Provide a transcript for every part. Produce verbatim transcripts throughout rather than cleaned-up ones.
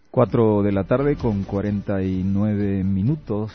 Cuatro de la tarde con cuarenta y nueve minutos.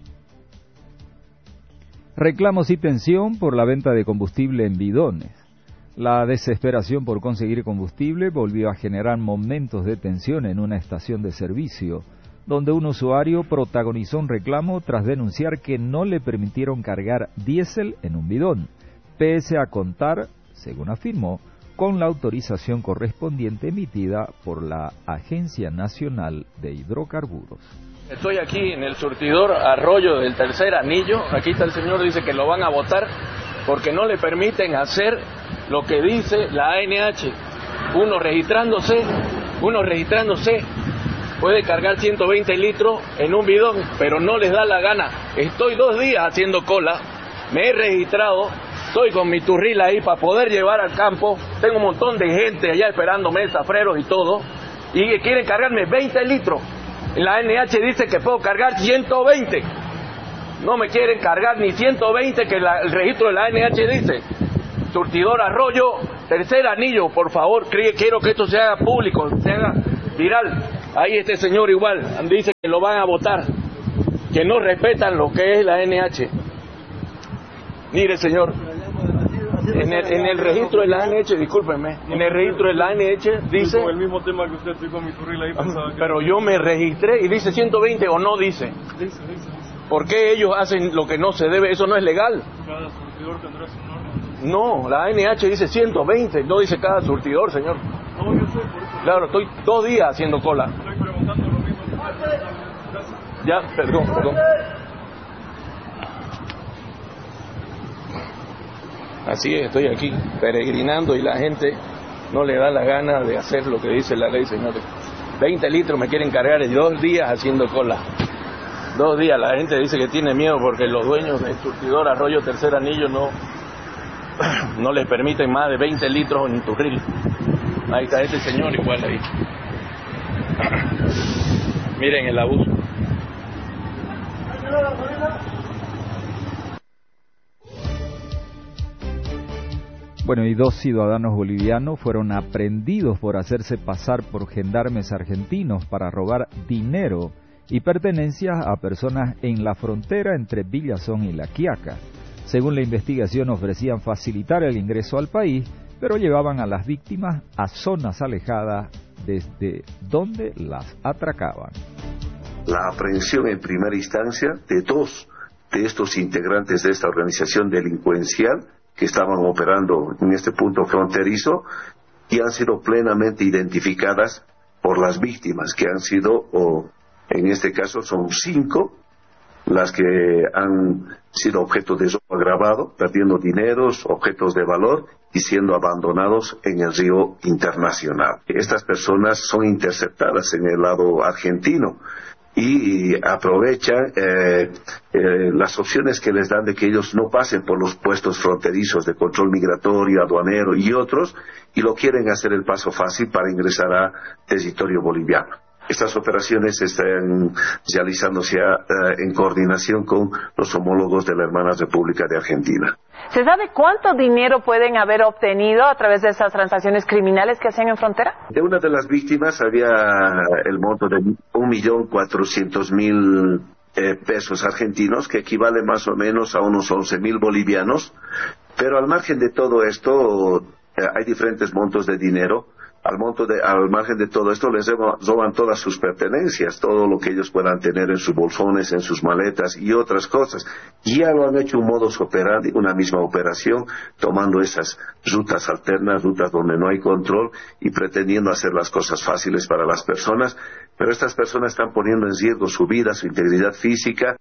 Reclamos y tensión por la venta de combustible en bidones. La desesperación por conseguir combustible volvió a generar momentos de tensión en una estación de servicio, donde un usuario protagonizó un reclamo tras denunciar que no le permitieron cargar diésel en un bidón, pese a contar, según afirmó, con la autorización correspondiente emitida por la Agencia Nacional de Hidrocarburos. Estoy aquí en el surtidor Arroyo del Tercer Anillo. Aquí está el señor, dice que lo van a votar porque no le permiten hacer lo que dice la A N H. Uno registrándose, uno registrándose puede cargar ciento veinte litros en un bidón, pero no les da la gana. Estoy dos días haciendo cola, me he registrado, estoy con mi turril ahí para poder llevar al campo. Tengo un montón de gente allá esperándome, zafreros y todo, y quieren cargarme veinte litros. La A N H dice que puedo cargar ciento veinte. No me quieren cargar ni ciento veinte que la, el registro de la A N H dice. Surtidor Arroyo, Tercer Anillo, por favor, quiero que esto se haga público, se haga viral. Ahí este señor igual, dice que lo van a votar, que no respetan lo que es la A N H. Mire, señor, en el, en el registro de la A N H, discúlpenme, en el registro de la A N H dice... Con el mismo tema que usted, estoy con mi turril ahí pensaba que... Pero yo me registré y dice ciento veinte o no dice. Dice, dice, dice. ¿Por qué ellos hacen lo que no se debe? Eso no es legal. Cada surtidor tendrá su norma. No, la A N H dice ciento veinte, no dice cada surtidor, señor. No, yo sé, por eso... Claro, estoy dos días haciendo cola. Estoy preguntando lo mismo. Gracias. Ya, perdón, perdón. Así es, estoy aquí peregrinando y la gente no le da la gana de hacer lo que dice la ley, señores. veinte litros me quieren cargar en dos días haciendo cola. Dos días, la gente dice que tiene miedo porque los dueños del surtidor Arroyo Tercer Anillo no, no les permiten más de veinte litros en turril. Ahí está este señor igual ahí. Miren el abuso. Bueno, y dos ciudadanos bolivianos fueron aprehendidos por hacerse pasar por gendarmes argentinos para robar dinero y pertenencias a personas en la frontera entre Villazón y La Quiaca. Según la investigación, ofrecían facilitar el ingreso al país, pero llevaban a las víctimas a zonas alejadas desde donde las atracaban. La aprehensión en primera instancia de dos de estos integrantes de esta organización delincuencial que estaban operando en este punto fronterizo y han sido plenamente identificadas por las víctimas, que han sido, o en este caso son cinco, las que han sido objeto de robo agravado, perdiendo dineros, objetos de valor y siendo abandonados en el río internacional. Estas personas son interceptadas en el lado argentino y aprovechan eh, eh, las opciones que les dan de que ellos no pasen por los puestos fronterizos de control migratorio, aduanero y otros, y lo quieren hacer el paso fácil para ingresar a territorio boliviano. Estas operaciones están realizándose uh, en coordinación con los homólogos de la hermana República de Argentina. ¿Se sabe cuánto dinero pueden haber obtenido a través de esas transacciones criminales que hacen en frontera? De una de las víctimas había el monto de un millón cuatrocientos mil pesos argentinos, que equivale más o menos a unos once mil bolivianos, pero al margen de todo esto eh, hay diferentes montos de dinero. Al, monto de, al margen de todo esto les roban todas sus pertenencias, todo lo que ellos puedan tener en sus bolsones, en sus maletas y otras cosas. Ya lo han hecho un modus operandi, una misma operación, tomando esas rutas alternas, rutas donde no hay control y pretendiendo hacer las cosas fáciles para las personas, pero estas personas están poniendo en riesgo su vida, su integridad física.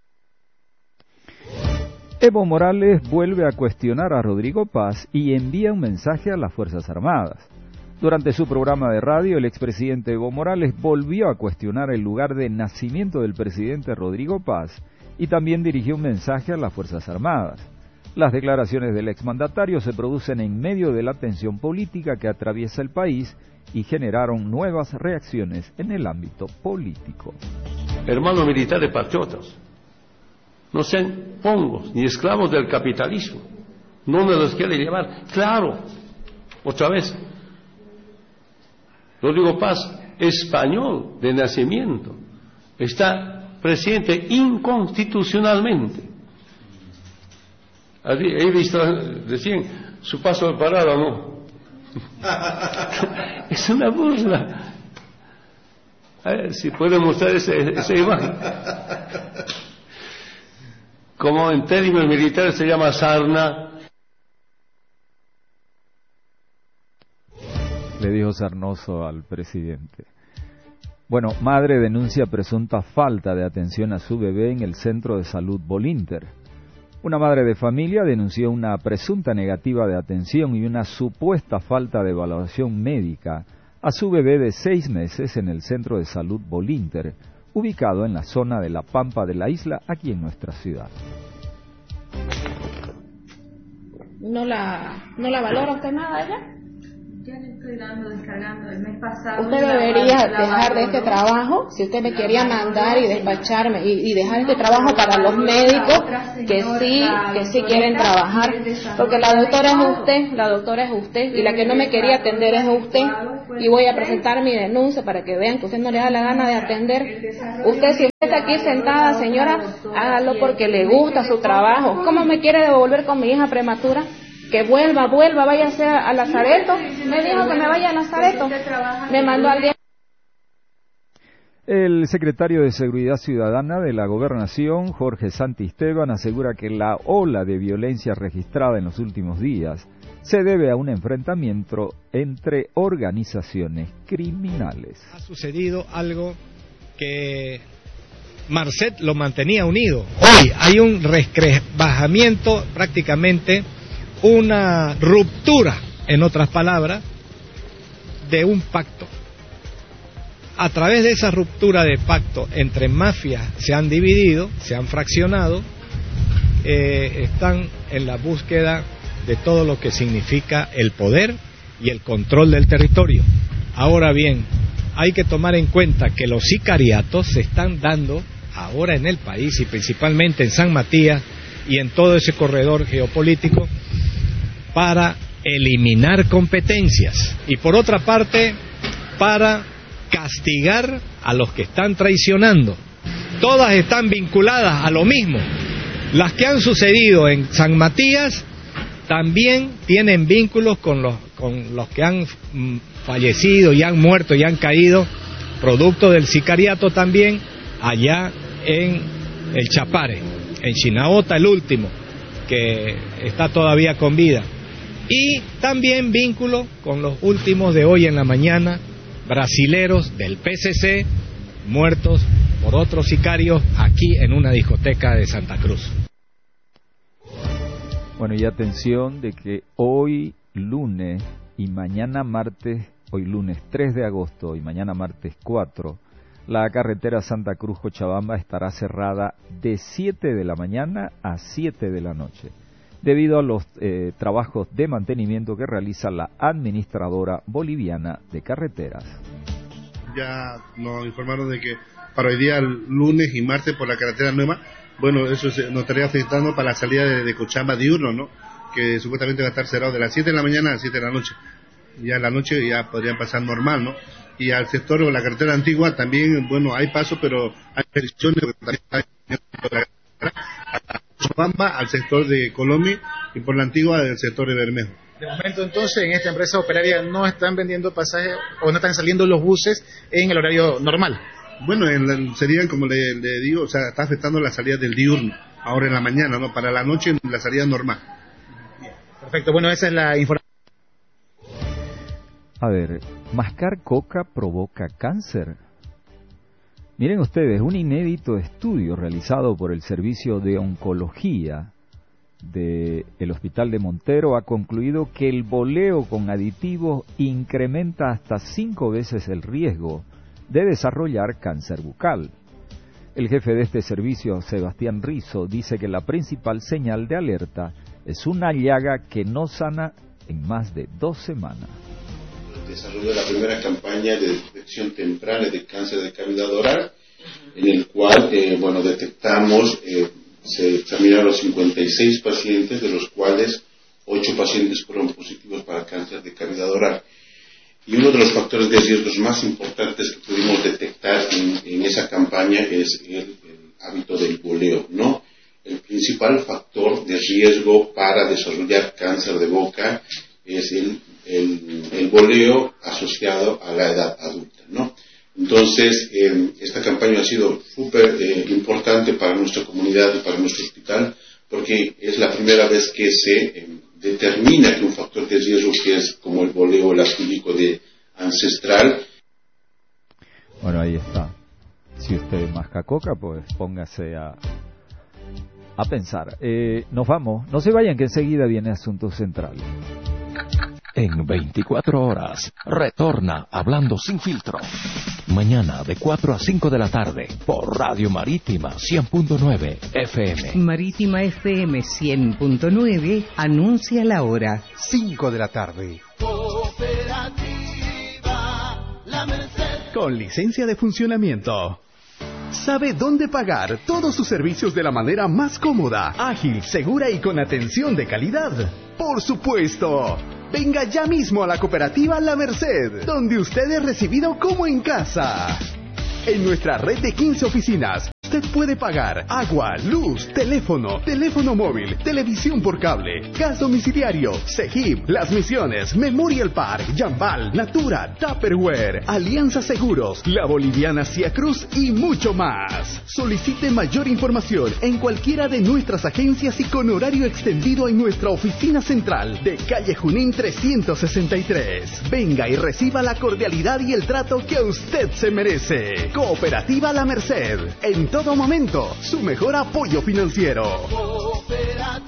Evo Morales vuelve a cuestionar a Rodrigo Paz y envía un mensaje a las Fuerzas Armadas. Durante su programa de radio, el expresidente Evo Morales volvió a cuestionar el lugar de nacimiento del presidente Rodrigo Paz y también dirigió un mensaje a las Fuerzas Armadas. Las declaraciones del exmandatario se producen en medio de la tensión política que atraviesa el país y generaron nuevas reacciones en el ámbito político. Hermanos militares patriotas, no sean pongos ni esclavos del capitalismo. No me los quiere llevar. Claro, otra vez, Rodrigo Paz español de nacimiento. Está presidente inconstitucionalmente. He visto, decían, su paso de parada, ¿no? Es una burla. A ver si puedo mostrar ese, esa imagen. Como en términos militares se llama sarna. Le dijo Sarnoso al presidente. Bueno, madre denuncia presunta falta de atención a su bebé en el Centro de Salud Bolinter. Una madre de familia denunció una presunta negativa de atención y una supuesta falta de evaluación médica a su bebé de seis meses en el Centro de Salud Bolinter, ubicado en la zona de la Pampa de la Isla, aquí en nuestra ciudad. ¿No la, no la valora usted nada ella? Ya le estoy dando, descargando el mes pasado. Usted debería dejar de este trabajo, si usted me quería mandar y despacharme, y, y dejar este trabajo para los médicos que sí, que sí quieren trabajar, porque la doctora es usted, la doctora es usted, y la que no me quería atender es usted, y voy a presentar mi denuncia para que vean que usted no le da la gana de atender. Usted, si usted está aquí sentada, señora, hágalo porque le gusta su trabajo. ¿Cómo me quiere devolver con mi hija prematura? Que vuelva, vuelva, váyase a Lazareto. Me dijo que me vaya a Lazareto. Me mandó al día. El secretario de Seguridad Ciudadana de la Gobernación, Jorge Santisteban, asegura que la ola de violencia registrada en los últimos días se debe a un enfrentamiento entre organizaciones criminales. Ha sucedido algo que Marcet lo mantenía unido. Hoy hay un resquebrajamiento, prácticamente una ruptura, en otras palabras, de un pacto. A través de esa ruptura de pacto entre mafias se han dividido, se han fraccionado, eh, están en la búsqueda de todo lo que significa el poder y el control del territorio. Ahora bien, hay que tomar en cuenta que los sicariatos se están dando ahora en el país y principalmente en San Matías y en todo ese corredor geopolítico para eliminar competencias y por otra parte para castigar a los que están traicionando. Todas están vinculadas a lo mismo. Las que han sucedido en San Matías también tienen vínculos con los, con los que han mm, fallecido y han muerto y han caído, producto del sicariato también, allá en el Chapare, en Chinaota el último, que está todavía con vida. Y también vínculo con los últimos de hoy en la mañana, brasileros del P C C, muertos por otros sicarios aquí en una discoteca de Santa Cruz. Bueno, y atención de que hoy lunes y mañana martes, hoy lunes tres de agosto y mañana martes cuatro, la carretera Santa Cruz-Cochabamba estará cerrada de siete de la mañana a siete de la noche, debido a los eh, trabajos de mantenimiento que realiza la Administradora Boliviana de Carreteras. Ya nos informaron de que para hoy día, lunes y martes, por la carretera nueva, bueno, eso se, nos estaría afectando para la salida de, de Cochabamba diurno, ¿no? Que supuestamente va a estar cerrado de las siete de la mañana a las siete de la noche. Ya en la noche ya podrían pasar normal, ¿no? Y al sector de la carretera antigua también, bueno, hay paso, pero hay restricciones. Cochabamba al sector de Colombia y por la antigua al sector de Bermejo. De momento entonces en esta empresa operaria no están vendiendo pasajes o no están saliendo los buses en el horario normal. Bueno, en la, serían como le, le digo, o sea, está afectando la salida del diurno, ahora en la mañana, ¿no? Para la noche la salida normal. Perfecto, bueno, esa es la información. A ver, ¿mascar coca provoca cáncer? Miren ustedes, un inédito estudio realizado por el Servicio de Oncología del Hospital de Montero ha concluido que el boleo con aditivos incrementa hasta cinco veces el riesgo de desarrollar cáncer bucal. El jefe de este servicio, Sebastián Rizo, dice que la principal señal de alerta es una llaga que no sana en más de dos semanas. Desarrolló la primera campaña de detección temprana de cáncer de cavidad oral, en el cual, eh, bueno, detectamos, eh, se examinaron cincuenta y seis pacientes, de los cuales ocho pacientes fueron positivos para cáncer de cavidad oral. Y uno de los factores de riesgos más importantes que pudimos detectar en, en esa campaña es el, el hábito del boleo, ¿no? El principal factor de riesgo para desarrollar cáncer de boca es el, el, el boleo asociado a la edad adulta, ¿no? Entonces, eh, esta campaña ha sido súper eh, importante para nuestra comunidad y para nuestro hospital, porque es la primera vez que se eh, determina que un factor de riesgo que es como el boleo elastílico de ancestral. Bueno, ahí está. Si usted masca coca, pues póngase a, a pensar. Eh, nos vamos. No se vayan, que enseguida viene Asunto Central. En veinticuatro horas, retorna Hablando Sin Filtro. Mañana de cuatro a cinco de la tarde, por Radio Marítima cien punto nueve F M. Marítima F M cien punto nueve anuncia la hora. cinco de la tarde. Cooperativa La Merced. Con licencia de funcionamiento. Sabe dónde pagar todos sus servicios de la manera más cómoda, ágil, segura y con atención de calidad. Por supuesto. Venga ya mismo a la cooperativa La Merced, donde usted es recibido como en casa. En nuestra red de quince oficinas, usted puede pagar agua, luz, teléfono, teléfono móvil, televisión por cable, gas domiciliario, Segip, Las Misiones, Memorial Park, Jambal, Natura, Tupperware, Alianza Seguros, La Boliviana Cia Cruz y mucho más. Solicite mayor información en cualquiera de nuestras agencias y con horario extendido en nuestra oficina central de calle Junín trescientos sesenta y tres. Venga y reciba la cordialidad y el trato que usted se merece. Cooperativa La Merced. En todo momento, su mejor apoyo financiero. Cooperativa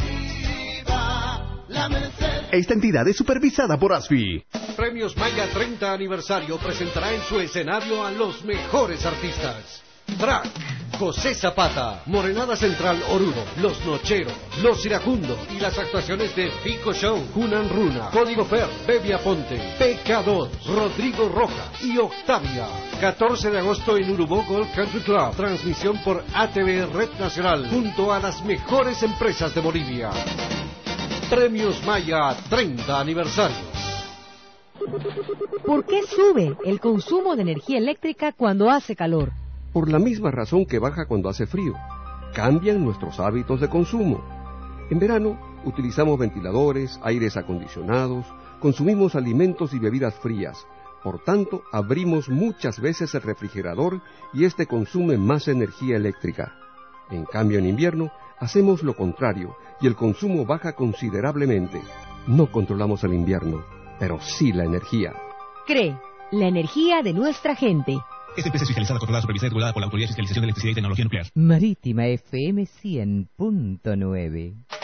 La Merced. Esta entidad es supervisada por A S F I. Premios Maya treinta aniversario presentará en su escenario a los mejores artistas. Track, José Zapata, Morenada Central Oruro, Los Nocheros, Los Iracundos y las actuaciones de Pico Show, Junan Runa, Código Fer, Bebi Aponte, P K dos, Rodrigo Rojas y Octavia. catorce de agosto en Urubó Golf Country Club. Transmisión por A T V Red Nacional junto a las mejores empresas de Bolivia. Premios Maya treinta aniversario. ¿Por qué sube el consumo de energía eléctrica cuando hace calor? Por la misma razón que baja cuando hace frío. Cambian nuestros hábitos de consumo. En verano utilizamos ventiladores, aires acondicionados, consumimos alimentos y bebidas frías. Por tanto, abrimos muchas veces el refrigerador y este consume más energía eléctrica. En cambio, en invierno hacemos lo contrario y el consumo baja considerablemente. No controlamos el invierno, pero sí la energía. CRE, la energía de nuestra gente. Esta empresa es fiscalizada, controlada, supervisada y regulada por la Autoridad de Fiscalización de Electricidad y Tecnología Nuclear. Marítima F M cien punto nueve.